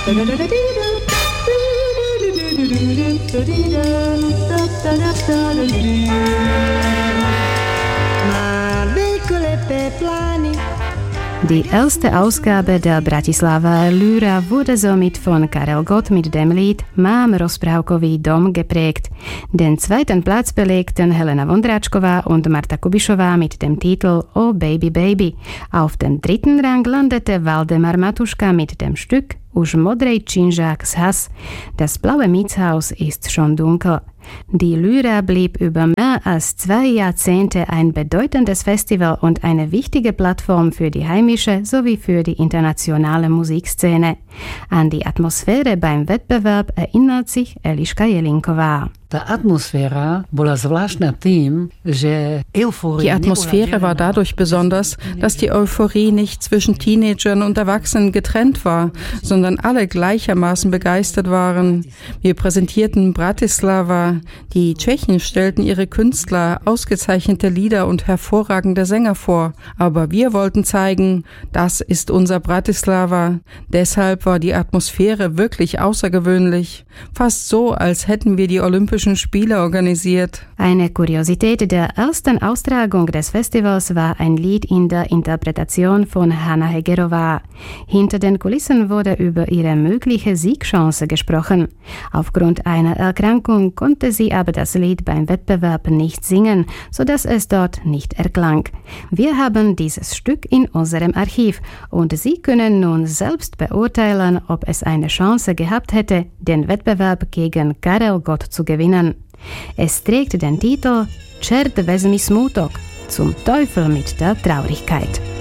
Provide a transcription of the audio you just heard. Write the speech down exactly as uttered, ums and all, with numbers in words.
Die erste Ausgabe der Bratislava Lyra wurde somit von Karel Gott mit dem Lied Mám rozprávkový dom geprägt. Den zweiten Platz belegten Helena Vondráčková und Marta Kubišová mit dem Titel Oh Baby Baby. Auf dem dritten Rang landete Waldemar Matuška mit dem Stück Už modrej činžák zhas. Das blaue Mietshaus ist schon dunkel. Die Lyra blieb über mehr als zwei Jahrzehnte ein bedeutendes Festival und eine wichtige Plattform für die heimische sowie für die internationale Musikszene. An die Atmosphäre beim Wettbewerb erinnert sich Eliška Jelinková. Die Atmosphäre war dadurch besonders, dass die Euphorie nicht zwischen Teenagern und Erwachsenen getrennt war, sondern alle gleichermaßen begeistert waren. Wir präsentierten Bratislava, die Tschechen stellten ihre Künstler, ausgezeichnete Lieder und hervorragende Sänger vor. Aber wir wollten zeigen, das ist unser Bratislava. Deshalb war die Atmosphäre wirklich außergewöhnlich. Fast so, als hätten wir die Olympischen Spiele organisiert. Eine Kuriosität der ersten Austragung des Festivals war ein Lied in der Interpretation von Hanna Hegerová. Hinter den Kulissen wurde über ihre mögliche Siegchance gesprochen. Aufgrund einer Erkrankung konnte sie aber das Lied beim Wettbewerb nicht singen, sodass es dort nicht erklang. Wir haben dieses Stück in unserem Archiv und Sie können nun selbst beurteilen, ob es eine Chance gehabt hätte, den Wettbewerb gegen Karel Gott zu gewinnen. Es trägt den Titel Čert vezmi smutok, zum Teufel mit der Traurigkeit.